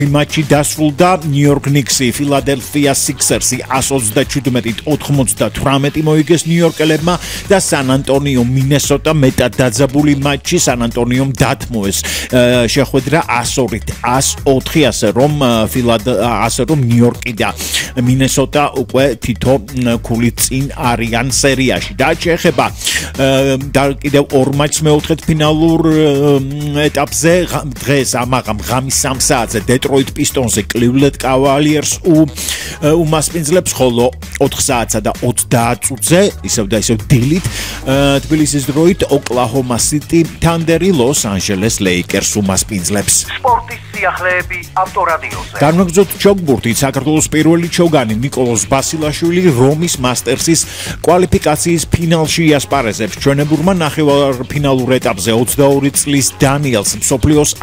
მატჩი დასრულდა ნიუ-იორკ ნიქსი ფილადელფია სიქსერსი 127-98 მოიგეს ნიუ-იორკელებმა და სან-ანტონიო მინესოტა მეტად დაძაბული მატჩი სან-ანტონიომ დათმოეს შეხვედრა 102-104 ასე რომ ნიუ-იორკი და მინესოტა უკვე თითო ქულით წინ არიან სერიაში და შეეხება და კიდევ ორ მატჩს მეოთხედფინალურ ეტაპზე დღეს ამაღამ ღამის 3 საათზე Detroit Pistons-ზე Cleveland Cavaliers უმასპინძლებს ხოლო 4 საათსა და 30 წუთზე ისევ დილით თბილისის დროით Oklahoma City Thunder-ი Los Angeles Lakers უმასპინძლებს. სპორტის სიახლეები ავტორადიოზე. განმეგზოთ ჩოგბურთით საქართველოს პირველი ჩოგანი ნიკოლოზ ბასილაშვილი რომის მასტერსის კვალიფიკაციის ფინალში იასპარეზებს. ჩვენებურმა ნახევარფინალურ ეტაპზე 22 წლის დანიელს მსოფლიოს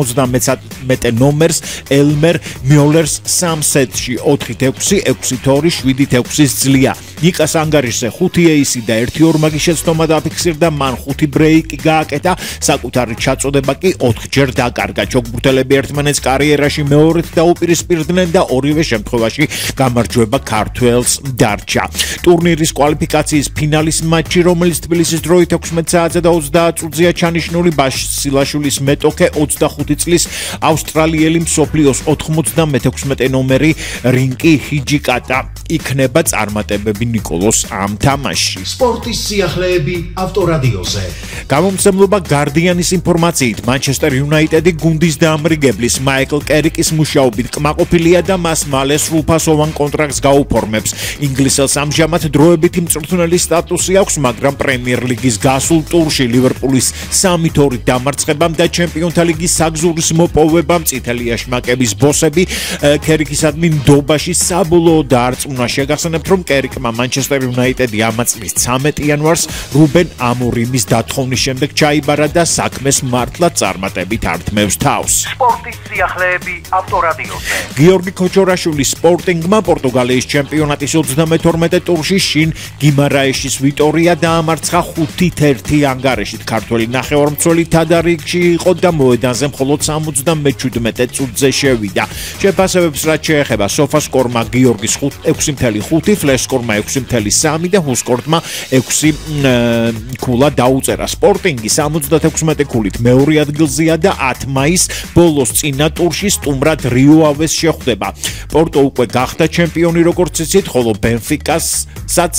150 ნომერს ელმერ მიოლერს 3 სეტში 4-6, 6-2, 7-6 ძლია. ნიკას ანგარიშზე 5 ეისი და 1 ორმაგი შეცდომა დაფიქსირდა, მან 5 ბრეიკი გააკეთა, საკუთარი ჩაწოდება კი 4-ჯერ დაკარგა. ჩოგბურთელები ერთმანეთს კარიერაში მეორედ დაუპირისპირდნენ და ორივე შემთხვევაში გამარჯვება ქართველს დარჩა. ტურნირის კვალიფიკაციის ფინალის მატჩი, რომელიც თბილისის დროით 16 საათზე და 30 წუთზეა ჩანიშნული, ბასილაშვილის მეტოქე 25 წლის ავსტრალიელი მსოფლიოს 96 ნომერი რინკი ჰიჯიკატა იქნება წარმატებები ნიკოლოს ამ თამაშში. სპორტის სიახლეები ავტორადიოზე. გამომცემლობა Guardian-ის ინფორმაციით, Manchester United-ი გუნდის დაამრიგებლის მაიკლ კერიკის მუშაობით კმაყოფილია და მას მალე სრულფასოვან კონტრაქტს გაუფორმებს. ინგლისელს ამჟამად დროებითი მწვრთნელის სტატუსი აქვს, მაგრამ პრემიერ ლიგის გასულ ტურში ლივერპულის 3-2 დამარცხებამ და ჩემპიონთა ლიგის საგზურის მოპოვებამ წითელი აშმაკების ბოსები კერიკისადმი ნდობაში საბოლოოდ დაარწმუნა. შეგახსენებთ, რომ კერიკმა Manchester United-ი ამ წლის 13 იანვარს რუბენ ამორიმის დათხოვნის შემდეგ ჩაიბარა და საქმეს მართლაც წარმატებით ართმევს თავს. სპორტის სიახლეები ავტორადიოზე. გიორგი ქოჩორაშვილის სპორტინგმა პორტუგალიის ჩემპიონატის 32 ტურში შინ გიმარაეშის ვიტორია დაამარცხა 5-1 ანგარიშით. ქართველი ნახევარმცველი თადარიგში იყო და მოედანზე მხოლოდ 77 წუთზე შევიდა. შეფასებებს რაც შეეხება სოფასკორმა გიორგის 6.5, ფლეშკორმა 6.3 და ჰუსკორტმა 6 ქულა დაუწერა. სპორტინგი 76 ქულით მეორე ადგილზეა და 10 მაისს ბოლოს წინა ტურში სტუმრად რიო ავეს შეხვდება. პორტო უკვე გახდა ჩემპიონი როგორც იცით, ხოლო ბენფიკასაც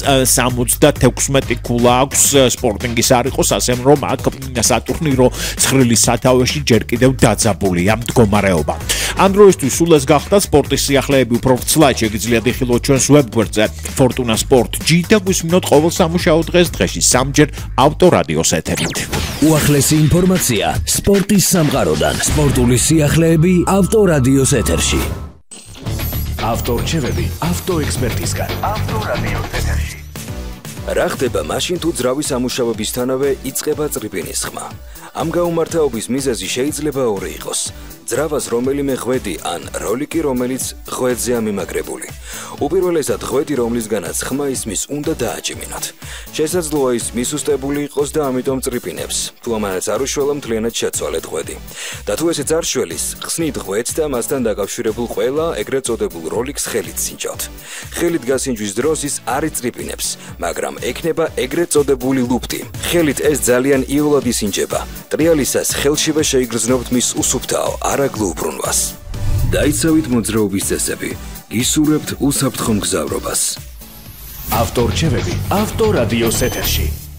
76 ქულა აქვს. სპორტინგის არ იყოს, ასე რომ აქ სატურნირო ცხრილის სათავეში ჯერ კიდევ დაძაბულია მდგომარეობა. ამ დროისთვის სულ ეს გახდა სპორტის სიახლეები. უფრო ვრცლად შეგიძლიათ იხილოთ ჩვენს ვებგვერდზე Fortuna Sport G და გვისმინოთ ყოველ სამუშაო დღეს დღეში 3-ჯერ ავტორადიოს ეთერით. უახლესი ინფორმაცია სპორტის სამყაროდან. სპორტული სიახლეები ავტორადიოს ეთერში. ავტორჩევები ავტოექსპერტისგან. ავტორადიოს ეთერში. რა ხდება მაშინ თუ ძრავის ამუშავებისთანავე იწყება წრიპინის ხმა? ამ გაუმართაობის მიზეზი შეიძლება ორი იყოს. ძრავას რომელიმე ღვედი ან როლიკი, რომელიც ღვედზეა მიმაგრებული. უპირველესად ღვედი, რომლისგანაც ხმა ისმის, უნდა დააჭიმინოთ. შესაძლოა ის მისუსტებული იყოს და ამიტომ წრიპინებს. თუ ამანაც არ უშველა, მთლიანად შეცვალეთ ღვედი. და თუ ესეც არ შველის, ხსნით ღვედს და მასთან დაკავშირებულ ყველა ეგრეთ წოდებულ როლიკს ხელით სინჯავთ. ხელით გასინჯვის დროს ის არ იწრიპინებს, მაგრამ ექნება ეგრეთ წოდებული ლუფტი. ხელით ეს ძალიან იოლად ისინჯება. ტრიალისას ხელშივე შეიგრძნობთ მის უსუფთაო არაგლო უბრუნვას. დაიცავით მოძრაობის წესები, გისურვებთ უსაფრთხო მგზავრობას. ავტორჩევები ავტორადიოს ეთერში.